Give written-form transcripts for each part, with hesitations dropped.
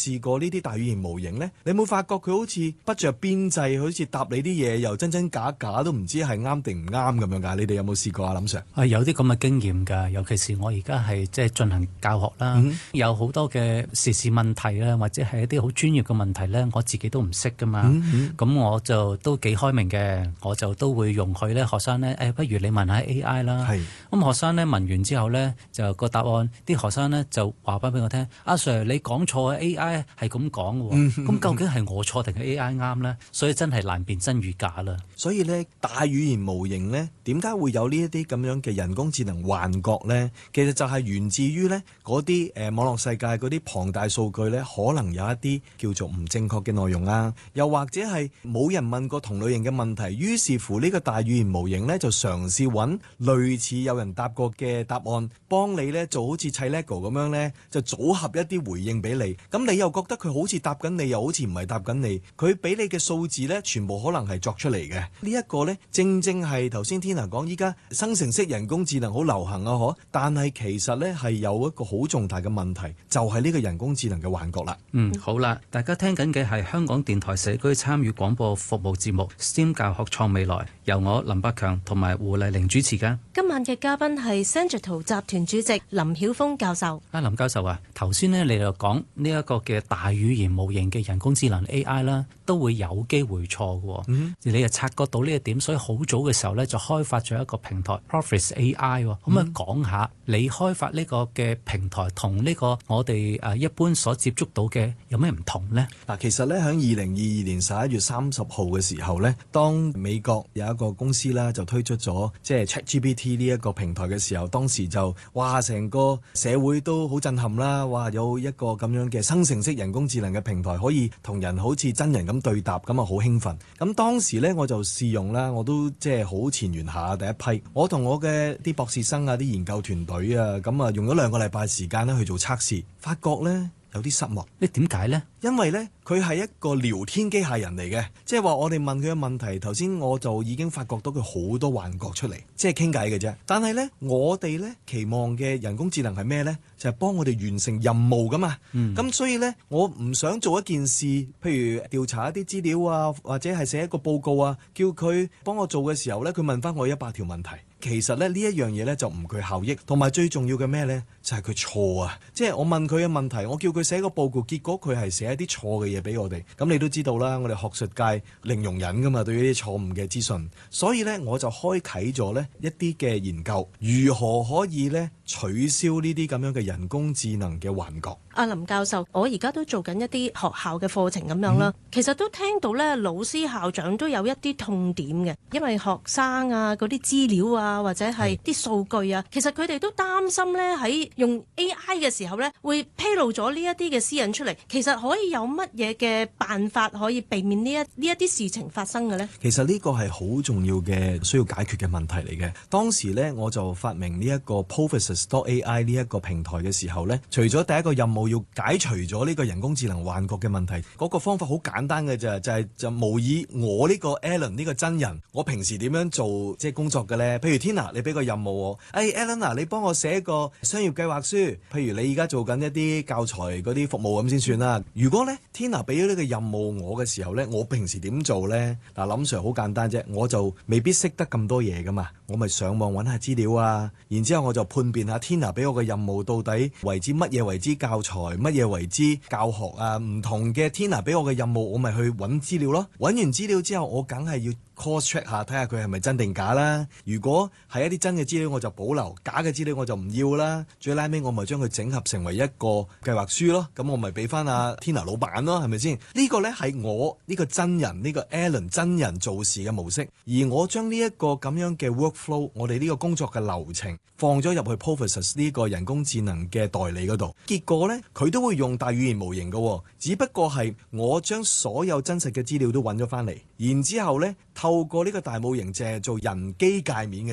試過呢啲大語言模型呢？你有冇發覺佢好似不着邊際，好似答你啲嘢又真真假假都唔知係啱定唔啱咁樣㗎？你哋有冇試過啊，林 Sir？ 有啲咁嘅經驗㗎，尤其是我而家係即係進行教學啦，有好多嘅時事問題啦，或者係一啲好專業嘅問題咧，我自己都唔識㗎嘛。咁我就都幾開明嘅，我就都會容許咧學生咧，不如你問下 AI 啦。咁學生咧問完之後咧，就個答案，啲學生咧就話翻俾我聽，阿 Sir 你講錯啊 ，AI 係咁講嘅喎。咁究竟係我錯定係 AI 啱咧？所以真係難辨真與假啦。 所以咧，大語言模型咧，點解會有呢一啲咁樣嘅人工智能幻覺咧？其實就係源自於咧嗰啲網絡世界嗰啲龐大數據咧，可能有一啲叫做唔正確嘅內容啊，又或者係冇人問過同類型嘅問題，於是乎呢個大語言模型咧就嘗試揾類似有人答過嘅答案，幫你咧做好似砌 Lego 咁樣咧，就組合一啲回應俾你。咁你又覺得佢好似答緊你，又好似唔係答緊你。佢俾你嘅數字咧，全部可能係作出嚟嘅。呢一個咧，正正係頭先 Tina 講，依家生成式人工智能好流行啊，但係其實咧係有一個好重大嘅問題，就係呢個人工智能嘅幻覺啦。 好啦，大家聽緊嘅係香港電台社區參與廣播服務節目 STEM 教學創未來，由我林百強同埋胡麗玲主持㗎。 今晚嘅嘉賓係 Sagital 集團主席林曉峰教授。 林教授啊，頭先呢你就講呢一個嘅大語言模型嘅人工智能 AI 啦，都會有機會錯嘅。你又察覺到呢一點，所以好早嘅時候呢，就開發咗一個平台 Profis AI。可唔可以講下你開發呢個嘅平台同呢個我哋一般所接觸到嘅有咩唔同呢？ 嗱，其實咧喺2022年11月30號嘅時候咧，當美國有一個公司啦就推出咗即係 ChatGPT 呢一個平台嘅時候，當時就哇成個社會都好震撼啦！哇，有一個咁樣嘅生成式人工智能嘅平台可以同人好似真人咁對答，咁啊好興奮。咁當時咧我就試用啦，我都即係好前沿下第一批。我同我嘅啲博士生啊、啲研究團隊啊，咁啊用咗2個禮拜時間咧去做測試，發覺咧有啲失望。 你點解呢？ 因為呢，佢係一個聊天機械人嚟嘅，即係話我哋問佢嘅問題，頭先我就已經發覺到佢好多幻覺出嚟，即係傾偈嘅啫。但係呢，我哋呢期望嘅人工智能係咩呢？就係幫我哋完成任務噶嘛。咁所以呢，我唔想做一件事，譬如調查一啲資料啊，或者係寫一個報告啊，叫佢幫我做嘅時候呢，佢問翻我100條問題。其實咧呢一樣嘢咧就唔具效益，同埋最重要嘅咩呢？就係佢錯啊！即係我問佢嘅問題，我叫佢寫個報告，結果佢係寫一啲錯嘅嘢俾我哋。咁你都知道啦，我哋學術界零容忍噶嘛，對於啲錯誤嘅資訊。所以呢，我就開啟咗呢一啲嘅研究，如何可以呢取消呢啲咁樣嘅人工智能嘅幻覺。 阿林教授，我而家都做緊一啲學校嘅課程咁樣啦，其實都聽到咧，老師校長都有一啲痛點嘅，因為學生啊嗰啲資料啊或者係啲數據啊，其實佢哋都擔心咧喺用 AI 嘅時候咧會披露咗呢一啲嘅私隱出嚟。其實可以有乜嘢嘅辦法可以避免呢一啲事情發生嘅呢？ 其實呢個係好重要嘅需要解決嘅問題嚟嘅。當時呢，我就發明呢一個 Profis.AI 呢一個平台嘅時候呢，除咗第一個任務要解除咗呢個人工智能幻覺嘅問題，嗰個方法好簡單嘅啫，就模擬我呢個 Alan 呢個真人，我平時點樣做即係工作嘅呢？譬如 Tina，你俾個任務我，Alan 啊，你幫我寫個商業計劃書。譬如你而家做緊一啲教材嗰啲服務咁先算啦。如果呢 Tina 俾咗呢個任務我嘅時候呢，我平時點做呢？嗱，林 Sir 好簡單啫，我就未必識得咁多嘢噶嘛，我咪上網揾下資料啊，然之後我就判別下 Tina 俾我嘅任務到底為之乜嘢為之教材，乜嘢為之教學啊？唔同嘅 Tina 俾我嘅任務，我咪去揾資料咯。揾完資料之後，我梗係要 cross check 下，睇下佢係咪真定假啦。如果係一啲真嘅資料，我就保留；假嘅資料我就唔要啦。最拉尾我咪將佢整合成為一個計劃書咯。咁我咪俾翻阿 Tina 老闆咯，係咪先？呢個呢係我呢個真人，呢個 Alan 真人做事嘅模式。而我將呢一個咁樣嘅 workflow，我哋呢個工作嘅流程放咗入去 Profis 呢個人工智能嘅代理嗰度，結果呢，佢都會用大語言模型嘅，只不過係我將所有真實嘅資料都揾咗翻嚟，然之後呢，透過呢個大模型淨係做人機界面嘅啫。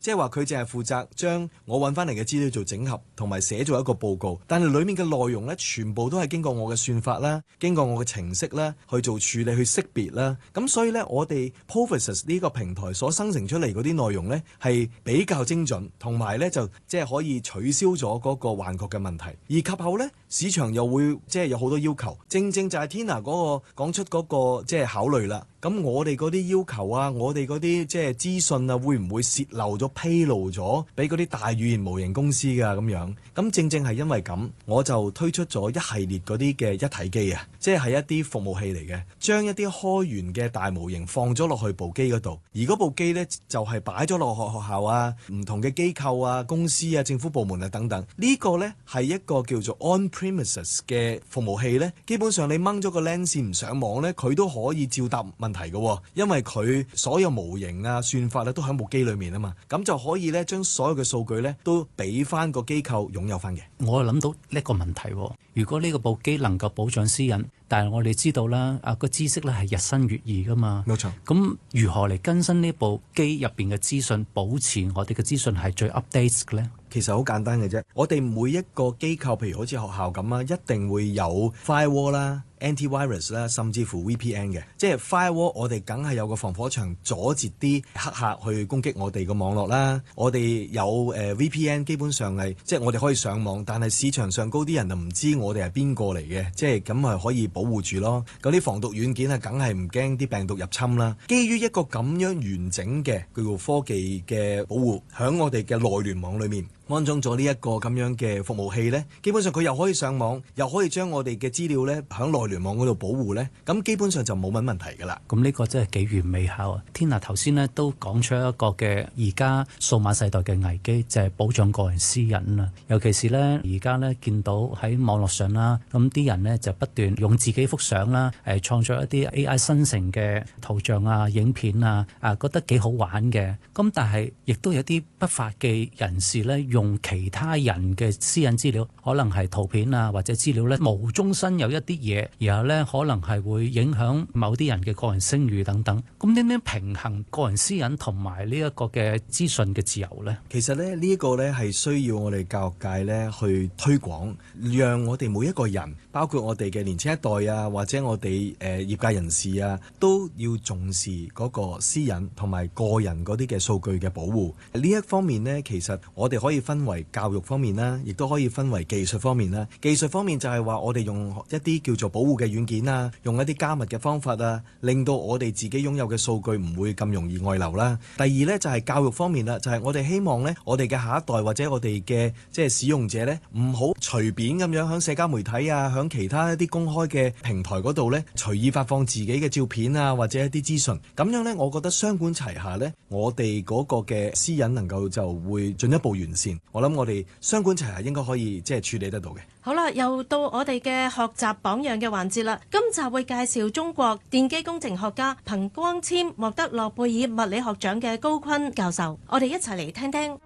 即係話佢淨係負責將我揾翻嚟嘅資料做整合，同埋寫做一個報告。但係裡面嘅內容呢，全部都係經過我嘅算法啦，經過我嘅程式啦去做處理、去識別啦。咁所以呢，我哋 Professors 呢個平台所生成出嚟嗰啲內容呢，係比較精準，同埋呢就即係可以取消咗嗰個幻覺嘅問題。而及後呢，市場又會即係有好多要求，正正就係 Tina 嗰個講出嗰個即係考慮啦。咁我哋嗰啲要求啊，我哋嗰啲即係資訊啊，會唔會洩漏咗、披露咗俾嗰啲大語言模型公司㗎咁樣？咁正正係因為咁，我就推出咗一系列嗰啲嘅一體機啊，即係一啲服務器嚟嘅，將一啲開源嘅大模型放咗落去部機嗰度，而嗰部機呢，就係擺咗落學校啊、唔同嘅機構啊、公司啊、政府部門啊等等。呢個呢，係一個叫做 on-premises 嘅服務器呢，基本上你掹咗個 LAN 線唔上網呢，佢都可以照答問題嘅，因為佢所有模型啊、算法咧都喺部機裏面啊嘛，咁就可以咧將所有嘅數據咧都俾翻個機構擁有翻嘅。 我諗到呢個問題，如果呢個部機能夠保障私隱，但係我哋知道啦，個知識咧係日新月異噶嘛， 冇錯。 咁如何嚟更新呢部機入邊嘅資訊，保持我哋嘅資訊係最 update 嘅咧？ 其實好簡單嘅啫，我哋每一個機構，譬如好似學校咁啊，一定會有 firewall 啦、antivirus 啦，甚至乎 VPN 嘅。即係 firewall，我哋梗係有個防火牆阻截啲黑客去攻擊我哋個網絡啦。我哋有VPN，基本上係即係我哋可以上網，但係市場上高啲人就唔知我哋係邊個嚟嘅，即係咁係可以保護住咯。嗰啲防毒軟件啊，梗係唔驚啲病毒入侵啦。基於一個咁樣完整嘅叫做科技嘅保護，喺我哋嘅內聯網裏面安裝咗呢一個咁樣嘅服務器呢，基本上佢又可以上網，又可以將我哋嘅資料呢喺內聯網嗰度保護呢，咁基本上就冇乜問題㗎啦。 咁呢個真係幾完美下啊！Tina 頭先呢都講出一個嘅而家數碼世代嘅危機，就係保障個人私隱啦。尤其是呢，而家呢見到喺網絡上啦，咁啲人呢就不斷用自己幅相啦，創作一啲 AI 生成嘅圖像啊、影片啊，覺得幾好玩嘅。咁但係亦都有啲不法嘅人士呢，用其他人嘅私隱資料，可能係圖片啊或者資料咧，無中生有一啲嘢，然後咧可能係會影響某啲人嘅個人聲譽等等。咁點樣平衡個人私隱同埋呢一個嘅資訊嘅自由呢？ 其實咧呢一個咧係需要我哋教育界咧去推廣，讓我哋每一個人，包括我哋嘅年輕一代啊，或者我哋業界人士啊，都要重視嗰個私隱同埋個人嗰啲嘅數據嘅保護。呢一方面呢，其實我哋可以分為教育方面啦，亦都可以分為技術方面啦。技術方面就係話我哋用一啲叫做保護嘅軟件啊，用一啲加密嘅方法啊，令到我哋自己擁有嘅數據唔會咁容易外流啦。第二呢，就係教育方面啦，就係我哋希望呢，我哋嘅下一代或者我哋嘅即係使用者呢，唔好隨便咁樣響社交媒體啊，響其他一啲公開嘅平台嗰度呢，隨意發放自己嘅照片啊，或者一啲資訊。咁樣呢，我覺得雙管齊下呢，我哋嗰個嘅私隱能夠就會進一步完善。我諗我哋雙管齊下應該可以即係處理得到嘅。 好啦，又到我哋嘅學習榜樣嘅環節啦。今集會介紹中國電機工程學家彭光謙獲得諾貝爾物理學獎嘅高錕教授。我哋一齊嚟聽聽。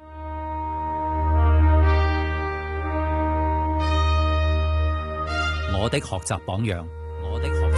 我的學習榜樣，我的學習